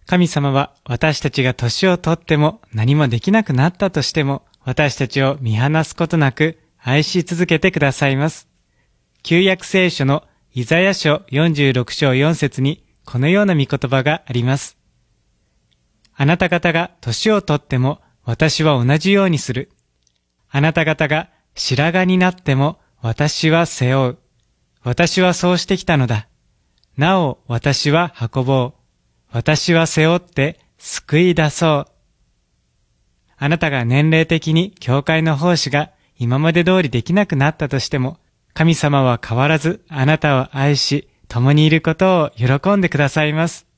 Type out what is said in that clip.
神様は私たちが年を取っても何もできなくなったとしても私たちを見放すことなく愛し続けてくださいます。旧約聖書のイザヤ書46章4節にこのような御言葉があります。あなた方が年を取っても私は同じようにする。あなた方が白髪になっても私は背負う。私はそうしてきたのだ。なお私は運ぼう。私は背負って救い出そう。あなたが年齢的に教会の奉仕が今まで通りできなくなったとしても、神様は変わらずあなたを愛し、共にいることを喜んでくださいます。